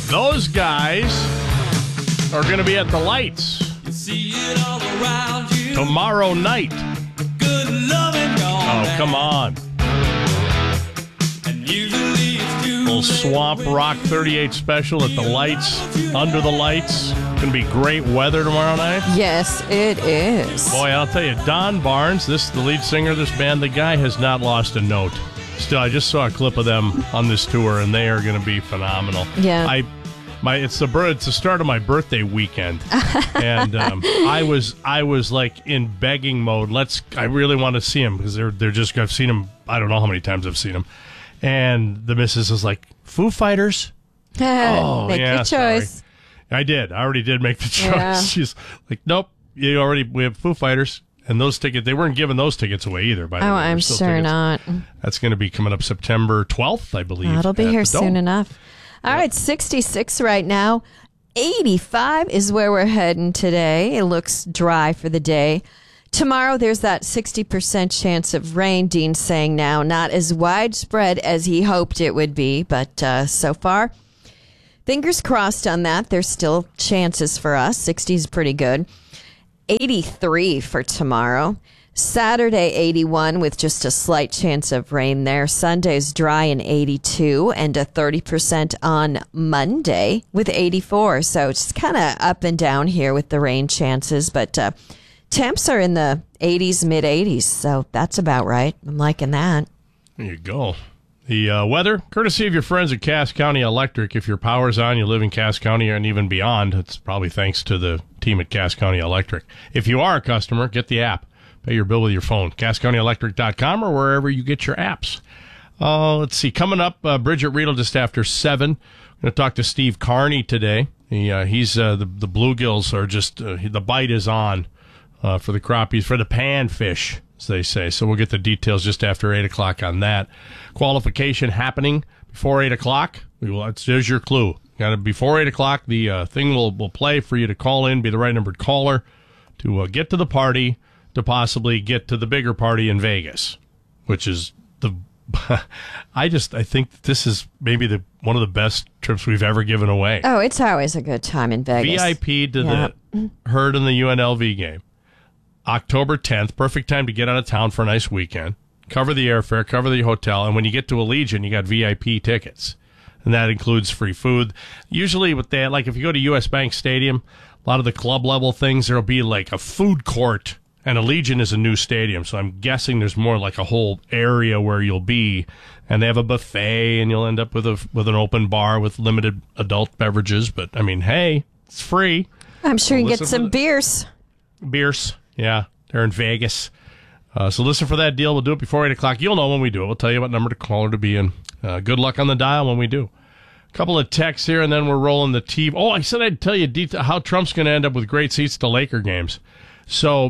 Those guys are going to be at the Lights tomorrow night. Oh, come on. Little Swamp Rock 38 special at the Lights, under the lights. Going to be great weather tomorrow night. Yes, it is. Boy, I'll tell you, Don Barnes, the lead singer of this band, the guy has not lost a note. Still, I just saw a clip of them on this tour, and they are going to be phenomenal. Yeah. It's the start of my birthday weekend, and I was like in begging mode. I really want to see them because I've seen them. I don't know how many times I've seen them, and the missus is like, Foo Fighters. Make your choice. Sorry. I did. I already did make the choice. Yeah. She's like, nope. We have Foo Fighters. And those tickets, they weren't giving those tickets away either, by the way. I'm sure tickets. not. That's going to be coming up September 12th, I believe. That'll be here soon enough. All right, 66 right now. 85 is where we're heading today. It looks dry for the day. Tomorrow, there's that 60% chance of rain, Dean's saying now. Not as widespread as he hoped it would be, but so far, fingers crossed on that. There's still chances for us. 60 is pretty good. 83 for tomorrow. Saturday, 81 with just a slight chance of rain there. Sunday's dry and 82, and a 30% on Monday with 84. So it's kind of up and down here with the rain chances, but temps are in the 80s, mid-80s, so that's about right. I'm liking that. There you go. The weather, courtesy of your friends at Cass County Electric. If your power's on, you live in Cass County and even beyond, it's probably thanks to the team at Cass County Electric. If you are a customer, get the app. Pay your bill with your phone. CassCountyElectric.com or wherever you get your apps. Let's see. Coming up, Bridget Riedel just after 7. I'm going to talk to Steve Carney today. He's the bluegills are just, the bite is on for the crappies, for the panfish, as they say. So we'll get the details just after 8 o'clock on that. Qualification happening before 8 o'clock. There's your clue. Got it before 8 o'clock. The thing will play for you to call in, be the right numbered caller to get to the party, to possibly get to the bigger party in Vegas, which is I think this is maybe one of the best trips we've ever given away. Oh, it's always a good time in Vegas. VIP to the Herd in the UNLV game. October 10th, perfect time to get out of town for a nice weekend. Cover the airfare, cover the hotel, and when you get to Allegiant, you got VIP tickets. And that includes free food. Usually with that, like if you go to US Bank Stadium, a lot of the club level things, there'll be like a food court. And Allegiant is a new stadium, so I'm guessing there's more like a whole area where you'll be, and they have a buffet, and you'll end up with an open bar with limited adult beverages. But I mean, hey, it's free. I'm sure you can get some beers. Beers, yeah, they're in Vegas. So listen for that deal. We'll do it before 8 o'clock. You'll know when we do it. We'll tell you what number to call or to be in. Good luck on the dial when we do. A couple of texts here, and then we're rolling the TV. Oh, I said I'd tell you how Trump's going to end up with great seats to Laker games. So.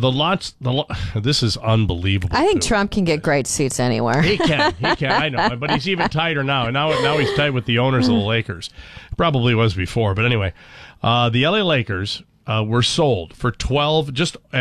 This is unbelievable. I think Trump can get great seats anywhere. He can. I know, but he's even tighter now. And now he's tight with the owners of the Lakers. Probably was before, but anyway, the LA Lakers were sold for over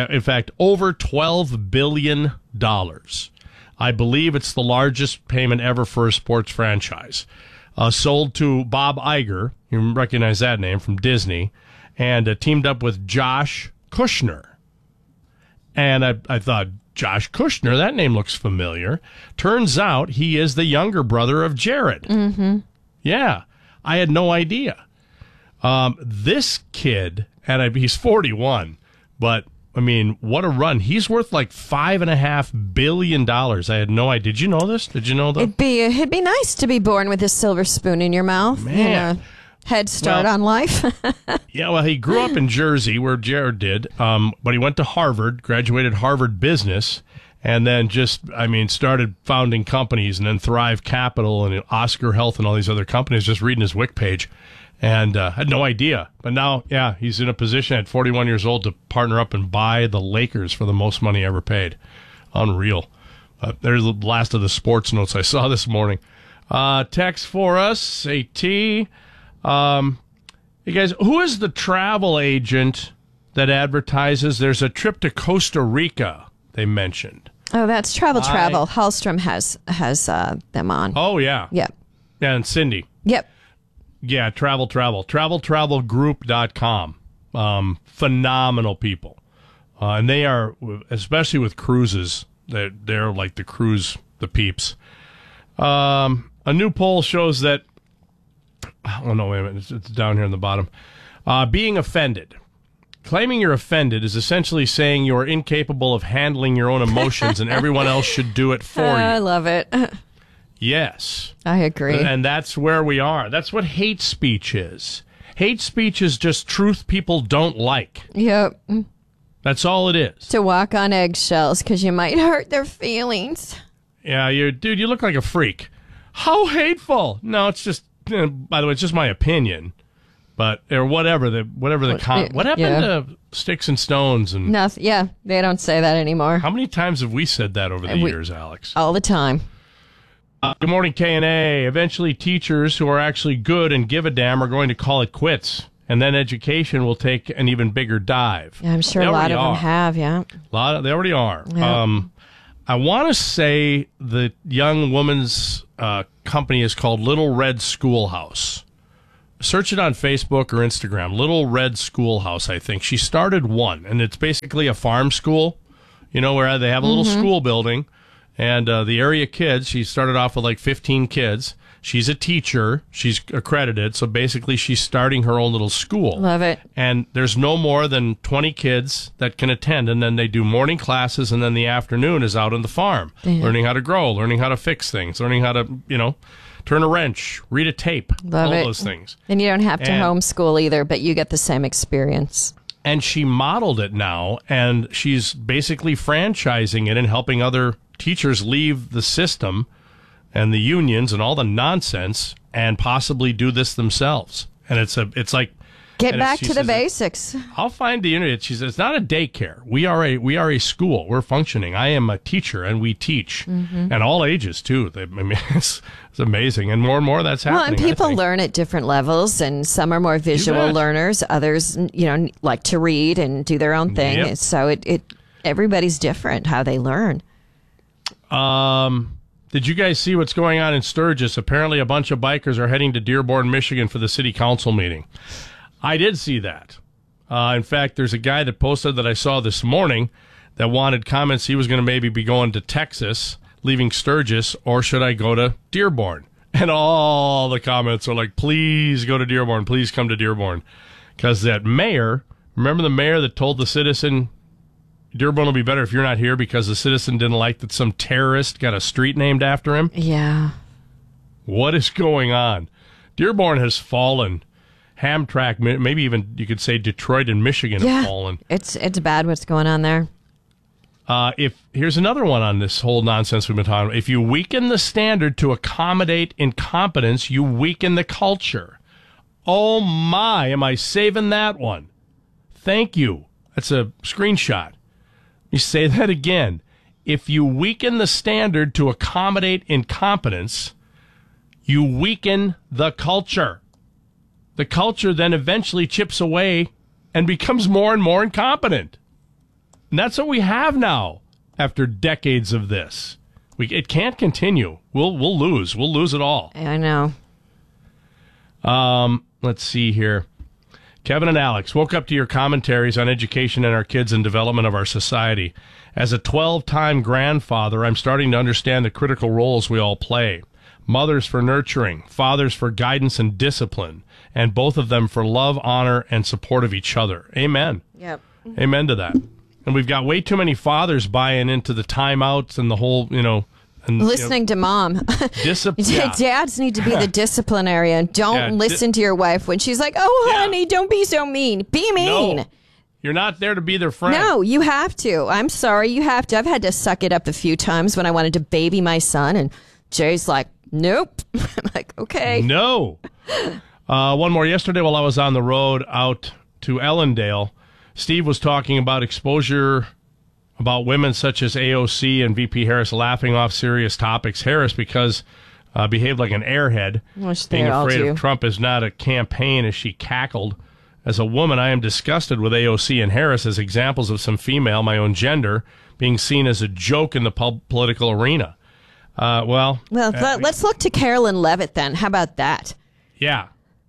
$12 billion. I believe it's the largest payment ever for a sports franchise. Sold to Bob Iger, you recognize that name from Disney, and teamed up with Josh Kushner. And I thought, Josh Kushner, that name looks familiar. Turns out he is the younger brother of Jared. Mm-hmm. Yeah, I had no idea. This kid, and he's 41, but, I mean, what a run. He's worth like $5.5 billion. I had no idea. Did you know this? Did you know that? It'd be nice to be born with a silver spoon in your mouth. Man. Head start on life. Yeah, well, he grew up in Jersey, where Jared did, but he went to Harvard, graduated Harvard Business, and then started founding companies, and then Thrive Capital and Oscar Health and all these other companies, just reading his Wiki page, and had no idea. But now, yeah, he's in a position at 41 years old to partner up and buy the Lakers for the most money ever paid. Unreal. There's the last of the sports notes I saw this morning. Text for us, AT. You guys, who is the travel agent that advertises there's a trip to Costa Rica they mentioned? Oh, that's Travel. Hallstrom has them on. Oh, yeah. Yep. Yeah, and Cindy. Yep. Yeah, travelgroup.com. Phenomenal people. And they are, especially with cruises, they're like the peeps. A new poll shows that, oh no, wait a minute, it's down here in the bottom. Being offended. Claiming you're offended is essentially saying you're incapable of handling your own emotions and everyone else should do it for you. I love it. Yes. I agree. And that's where we are. That's what hate speech is. Hate speech is just truth people don't like. Yep. That's all it is. To walk on eggshells because you might hurt their feelings. Yeah, you look like a freak. How hateful. No, it's just, by the way, it's just my opinion. But, or what happened to sticks and stones? And nothing. Yeah, they don't say that anymore. how many times have we said that over the years, Alex? All the time. Good morning, K&A. Eventually, teachers who are actually good and give a damn are going to call it quits. And then education will take an even bigger dive. Yeah, I'm sure a lot of them have, yeah. They already are. Yeah. I want to say the young woman's company is called Little Red Schoolhouse. Search it on Facebook or Instagram. Little Red Schoolhouse, I think. She started one, and it's basically a farm school, where they have a little school building. And the area kids, she started off with like 15 kids. She's a teacher. She's accredited. So basically, she's starting her own little school. Love it. And there's no more than 20 kids that can attend. And then they do morning classes, and then the afternoon is out on the farm, learning how to grow, learning how to fix things, learning how to, turn a wrench, read a tape, all those things. And you don't have to homeschool either, but you get the same experience. And she modeled it now, and she's basically franchising it and helping other teachers leave the system and the unions and all the nonsense and possibly do this themselves. And it's like get back to the basics. I'll find the internet. She says it's not a daycare. We are a school. We're functioning. I am a teacher, and we teach, and all ages too. It's amazing, and more that's happening. Well, and people learn at different levels, and some are more visual learners. Others, like to read and do their own thing. Yep. So everybody's different how they learn. Did you guys see what's going on in Sturgis? Apparently, a bunch of bikers are heading to Dearborn, Michigan for the city council meeting. I did see that. In fact, there's a guy that posted that I saw this morning that wanted comments. He was going to maybe be going to Texas, leaving Sturgis, or should I go to Dearborn? And all the comments are like, please go to Dearborn. Please come to Dearborn. Because that mayor, remember the mayor that told the citizen, Dearborn will be better if you're not here, because the citizen didn't like that some terrorist got a street named after him? Yeah. What is going on? Dearborn has fallen. Hamtramck, maybe even you could say Detroit and Michigan have fallen. It's bad what's going on there. Here's another one on this whole nonsense we've been talking about. If you weaken the standard to accommodate incompetence, you weaken the culture. Oh my, am I saving that one? Thank you. That's a screenshot. Let me say that again. If you weaken the standard to accommodate incompetence, you weaken the culture. The culture then eventually chips away and becomes more and more incompetent. And that's what we have now after decades of this. It can't continue. We'll lose. We'll lose it all. I know. Let's see here. Kevin and Alex, woke up to your commentaries on education and our kids and development of our society. As a 12-time grandfather, I'm starting to understand the critical roles we all play. Mothers for nurturing, fathers for guidance and discipline, and both of them for love, honor, and support of each other. Amen. Yep. Amen to that. And we've got way too many fathers buying into the timeouts and the whole, and listening to mom. Dads need to be the disciplinarian. Don't listen to your wife when she's like, oh, honey, don't be so mean. Be mean. No, you're not there to be their friend. No, you have to. I'm sorry, you have to. I've had to suck it up a few times when I wanted to baby my son, and Jay's like, nope. I'm like, okay. No. One more. Yesterday while I was on the road out to Ellendale, Steve was talking about exposure about women such as AOC and VP Harris laughing off serious topics. Harris, because behaved like an airhead, being afraid of Trump is not a campaign, as she cackled. As a woman, I am disgusted with AOC and Harris as examples of some female, my own gender, being seen as a joke in the political arena. Let's look to Carolyn Levitt then. How about that? Yeah.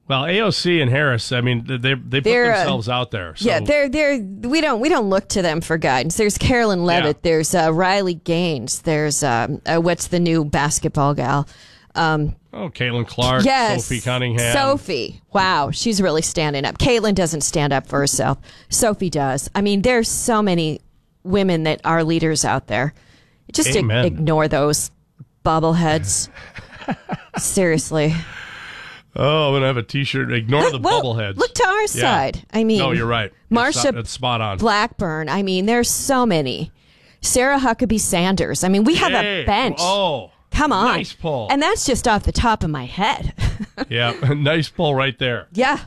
Well, AOC and Harris, I mean, they put themselves out there. So. Yeah, we don't look to them for guidance. There's Carolyn Levitt. Yeah. There's Riley Gaines. There's what's the new basketball gal? Caitlin Clark. Yes, Sophie Cunningham. Sophie. Wow, she's really standing up. Caitlin doesn't stand up for herself. Sophie does. I mean, there's so many women that are leaders out there. Just ignore those bubbleheads. Seriously. Oh, I'm going to have a T-shirt. Ignore the bubbleheads. Look to our side. I mean, no, you're right. Marsha it's spot on. Blackburn. I mean, there's so many. Sarah Huckabee Sanders. I mean, we have a bench. Oh, come on. Nice pull. And that's just off the top of my head. Yeah, nice pull right there. Yeah.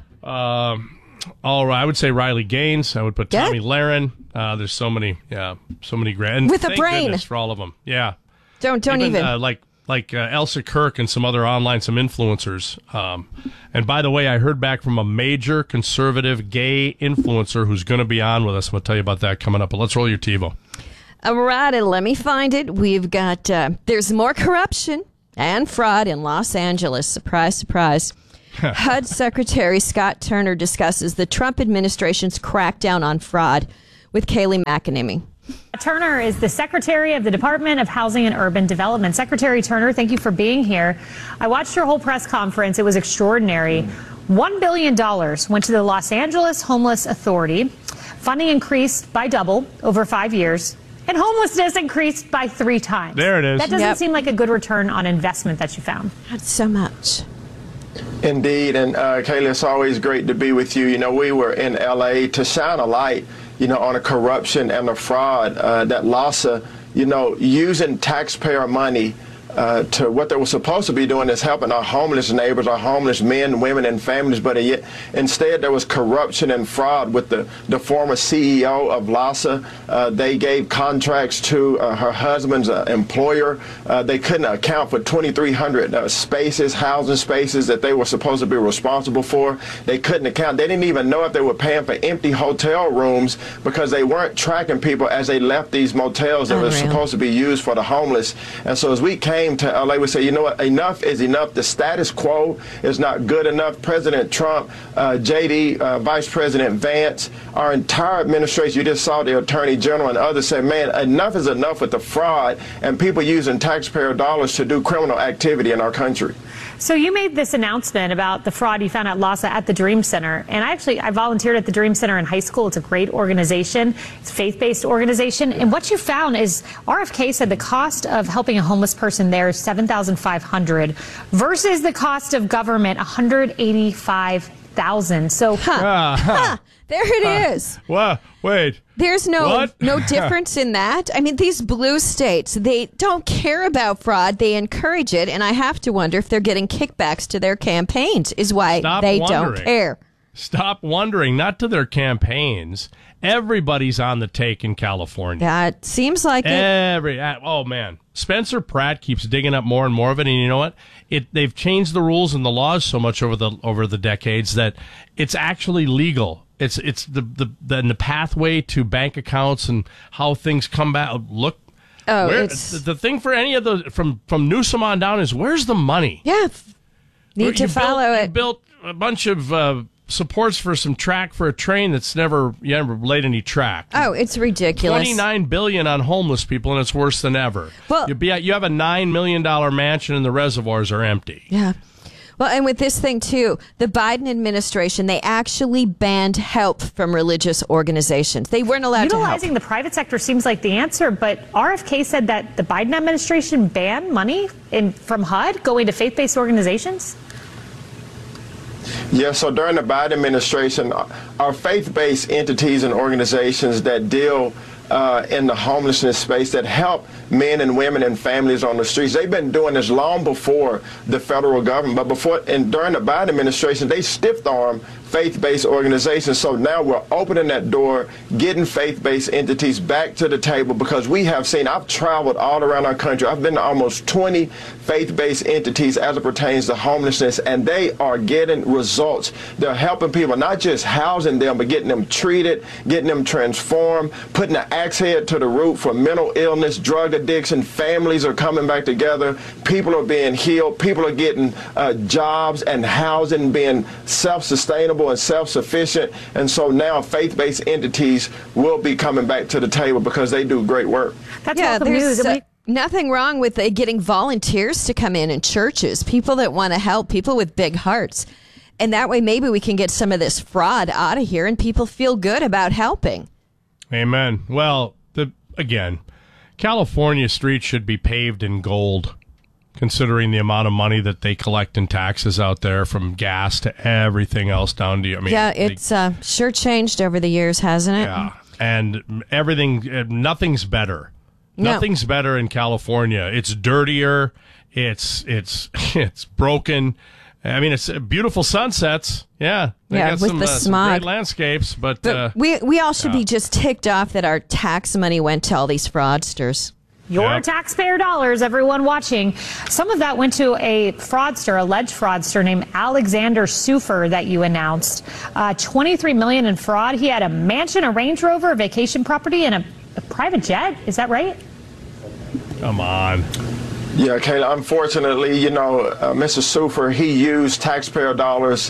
All right, I would say Riley Gaines. I would put Tommy Lahren. There's so many grand. With a brain. For all of them. Yeah. Don't even. Like Elsa Kirk and some other some influencers. And by the way, I heard back from a major conservative gay influencer who's going to be on with us. I'm going to tell you about that coming up. But let's roll your TiVo. All right, and let me find it. We've got, there's more corruption and fraud in Los Angeles. Surprise, surprise. HUD Secretary Scott Turner discusses the Trump administration's crackdown on fraud with Kayleigh McEnany. Turner is the Secretary of the Department of Housing and Urban Development. Secretary Turner, thank you for being here. I watched your whole press conference. It was extraordinary. $1 billion went to the Los Angeles Homeless Authority. Funding increased by double over 5 years. And homelessness increased by 3 times. There it is. That doesn't seem like a good return on investment that you found. That's so much. Indeed. And Kayleigh, it's always great to be with you. You know, we were in L.A. to shine a light, on the corruption and the fraud that LAHSA, using taxpayer money to what they were supposed to be doing is helping our homeless neighbors, our homeless men, women, and families. But yet, instead, there was corruption and fraud with the former CEO of LAHSA. They gave contracts to her husband's employer. They couldn't account for 2,300 housing spaces that they were supposed to be responsible for. They couldn't account. They didn't even know if they were paying for empty hotel rooms because they weren't tracking people as they left these motels that were supposed to be used for the homeless. And so as we came to LA, we say, you know what, enough is enough. The status quo is not good enough. President Trump, JD, Vice President Vance, our entire administration, you just saw the Attorney General and others say, man, enough is enough with the fraud and people using taxpayer dollars to do criminal activity in our country. So you made this announcement about the fraud you found at LAHSA at the Dream Center. And I volunteered at the Dream Center in high school. It's a great organization. It's a faith-based organization. And what you found is RFK said the cost of helping a homeless person there is $7,500 versus the cost of government, $185,000. So, there it is. Well, wait. There's no difference in that. I mean, these blue states, they don't care about fraud. They encourage it. And I have to wonder if they're getting kickbacks to their campaigns is why don't care. Stop wondering. Not to their campaigns. Everybody's on the take in California. Yeah, it seems like oh, man. Spencer Pratt keeps digging up more and more of it. And you know what? They've changed the rules and the laws so much over the decades that it's actually legal. It's the pathway to bank accounts and how things come back. Look, the thing for any of those from Newsom on down is where's the money? Yeah, need to follow it. You built a bunch of supports for some track for a train that's never laid any track. Oh, it's ridiculous. $29 billion on homeless people, and it's worse than ever. Well, you have a $9 million mansion, and the reservoirs are empty. Yeah. Well, and with this thing, too, the Biden administration, they actually banned help from religious organizations. They weren't allowed to help. Utilizing the private sector seems like the answer, but RFK said that the Biden administration banned money from HUD going to faith-based organizations? Yeah, so during the Biden administration, our faith-based entities and organizations that deal in the homelessness space that help men and women and families on the streets. They've been doing this long before the federal government, but during the Biden administration, they stiff-armed faith-based organizations. So now we're opening that door, getting faith-based entities back to the table, because we have seen, I've traveled all around our country. I've been to almost 20 faith-based entities as it pertains to homelessness, and they are getting results. They're helping people, not just housing them, but getting them treated, getting them transformed, putting an axe head to the root for mental illness, drug addiction. Families are coming back together. People are being healed. People are getting jobs and housing, being self-sustainable and self-sufficient. And so now faith-based entities will be coming back to the table because they do great work. That's welcome news. Nothing wrong with getting volunteers to come in churches, people that want to help, people with big hearts. And that way maybe we can get some of this fraud out of here and people feel good about helping. Amen. Well, again, California streets should be paved in gold, considering the amount of money that they collect in taxes out there, from gas to everything else down to, it's sure changed over the years, hasn't it? Yeah. And nothing's better. No. Nothing's better in California. It's dirtier. It's broken. I mean, it's beautiful sunsets. Yeah. They got with some, the some smog. great landscapes, but we all should be just ticked off that our tax money went to all these fraudsters. Your taxpayer dollars, everyone watching. Some of that went to a fraudster, alleged fraudster named Alexander Sufer that you announced. $23 million in fraud. He had a mansion, a Range Rover, a vacation property, and a private jet. Is that right? come on. Yeah, Kayla, unfortunately, Mr. Sufer, he used taxpayer dollars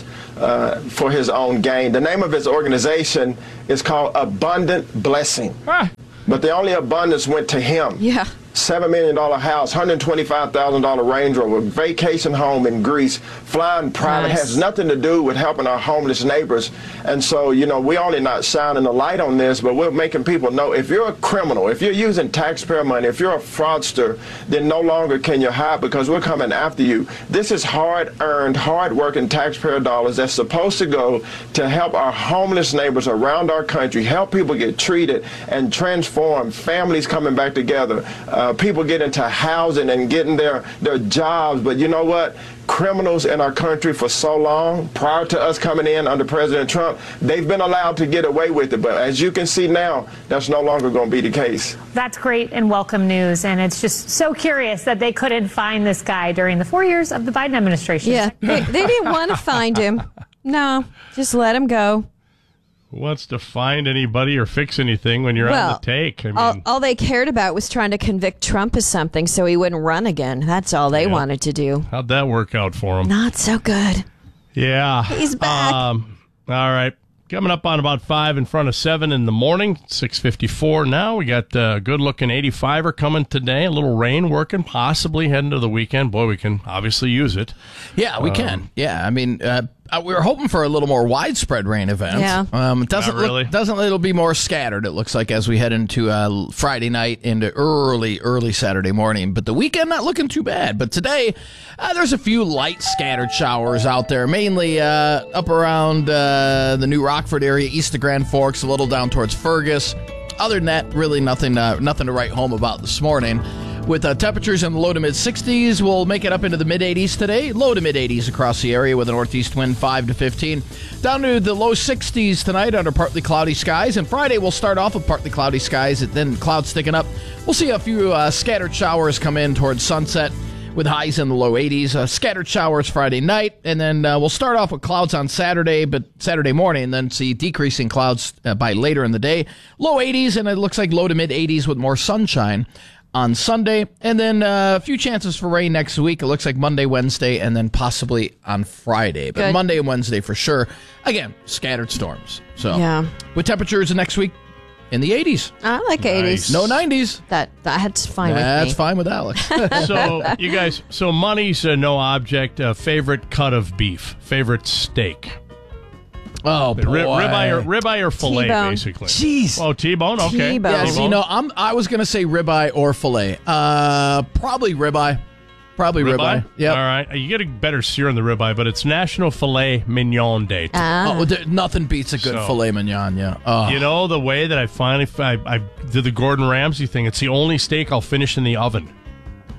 for his own gain. The name of his organization is called Abundant Blessing. But the only abundance went to him. Yeah. $7 million house, $125,000 Range Rover, vacation home in Greece, flying private, has nothing to do with helping our homeless neighbors. And so, we're only not shining a light on this, but we're making people know if you're a criminal, if you're using taxpayer money, if you're a fraudster, then no longer can you hide, because we're coming after you. This is hard-earned, hard-working taxpayer dollars that's supposed to go to help our homeless neighbors around our country, help people get treated and transformed, families coming back together. People get into housing and getting their jobs. But you know what? Criminals in our country for so long, prior to us coming in under President Trump, they've been allowed to get away with it. But as you can see now, that's no longer going to be the case. That's great and welcome news. And it's just so curious that they couldn't find this guy during the 4 years of the Biden administration. Yeah, they didn't want to find him. No, just let him go. Who wants to find anybody or fix anything when you're on the take? I mean, all they cared about was trying to convict Trump of something so he wouldn't run again. That's all they wanted to do. How'd that work out for him? Not so good. Yeah. He's back. All right. Coming up on about 5 in front of 7 in the morning, 6:54 now. We got a good-looking 85er coming today. A little rain working, possibly heading to the weekend. Boy, we can obviously use it. Yeah, we can. Yeah, I mean, we were hoping for a little more widespread rain event. Yeah. It doesn't really. It'll be more scattered, it looks like, as we head into Friday night into early Saturday morning. But the weekend, not looking too bad. But today, there's a few light scattered showers out there, mainly up around the New Rockford area, east of Grand Forks, a little down towards Fergus. Other than that, really nothing to write home about this morning. With temperatures in the low to mid-60s, we'll make it up into the mid-80s today. Low to mid-80s across the area with a northeast wind 5 to 15. Down to the low 60s tonight under partly cloudy skies. And Friday we'll start off with partly cloudy skies, and then clouds sticking up. We'll see a few scattered showers come in towards sunset with highs in the low 80s. Scattered showers Friday night, and then we'll start off with clouds on Saturday, but Saturday morning, then see decreasing clouds by later in the day. Low 80s, and it looks like low to mid-80s with more sunshine on Sunday, and then a few chances for rain next week. It looks like Monday, Wednesday, and then possibly on Friday. But Good. Monday and Wednesday for sure. Again, scattered storms. So Yeah. with temperatures next week in the 80s. I like 80s. No 90s. That's fine with me. That's fine with Alex. So, you guys, money's no object. Favorite cut of beef? Favorite steak? Oh, boy. Ribeye or filet, T-bone. basically. Jeez. Oh, T-bone? Okay. T-bone. Yeah, T-bone. I was going to say ribeye or filet. Probably ribeye. Ribeye? Yeah. All right. You get a better sear on the ribeye, but it's National Filet Mignon Day. Nothing beats a good filet mignon, yeah. Oh. You know, the way that I finally I did the Gordon Ramsay thing, it's the only steak I'll finish in the oven.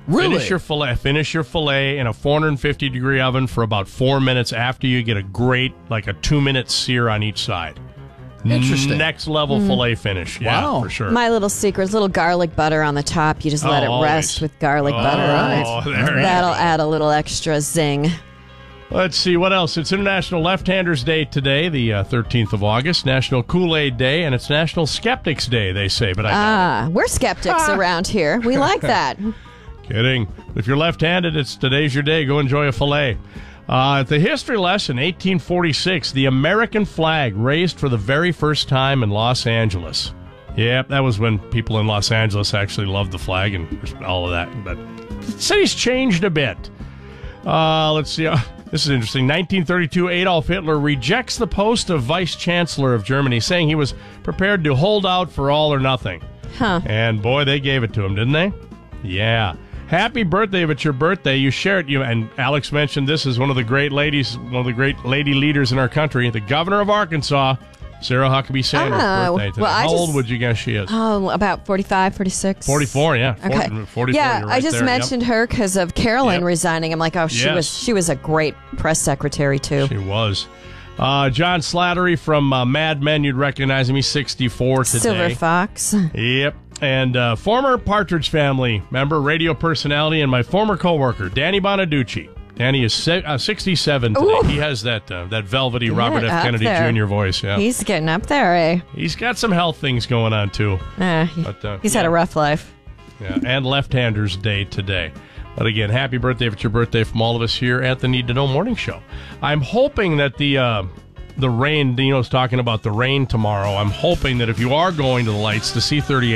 Really? Finish your filet in a 450-degree oven for about 4 minutes after you get a great, like a 2-minute sear on each side. Interesting. Next level filet finish. Yeah, Wow. for sure. My little secret is a little garlic butter on the top. You just let it rest always. with garlic butter on it. There you That'll go. add a little extra zing. Let's see, what else? It's International Left-Handers Day today, the 13th of August, National Kool-Aid Day, and it's National Skeptics Day, they say, but I doubt We're skeptics around here. We like that. it. Kidding. If you're left-handed, today's your day. Go enjoy a filet. At the history lesson, 1846, the American flag raised for the very first time in Los Angeles. Yep, that was when people in Los Angeles actually loved the flag and all of that. But the city's changed a bit. Let's see. This is interesting. 1932, Adolf Hitler rejects the post of Vice Chancellor of Germany, saying he was prepared to hold out for all or nothing. Huh. And boy, they gave it to him, didn't they? Yeah. Happy birthday if it's your birthday. You share it. And Alex mentioned this is one of the great ladies, one of the great lady leaders in our country, the governor of Arkansas, Sarah Huckabee Sanders' birthday today. well, How old would you guess she is? Oh, about 45, 46. 44, yeah. Okay. 44, yeah, you're right I just there. mentioned her because of Carolyn Yep. resigning. I'm like, oh, Yes. she was a great press secretary too. She was. John Slattery from Mad Men, you'd recognize him. He's 64 today. Silver Fox. Yep. And former Partridge Family member, radio personality, and my former coworker, Danny Bonaducci. Danny is 67 today. Ooh. He has that velvety Robert F. up Kennedy there. Jr. voice. Yeah, He's getting up there, eh? he's got some health things going on too. But, He's had a rough life. Yeah, and Left-Handers Day today. But again, happy birthday if it's your birthday from all of us here at the Need to Know Morning Show. I'm hoping that the rain, Dino's talking about the rain tomorrow. I'm hoping that if you are going to the lights to see 38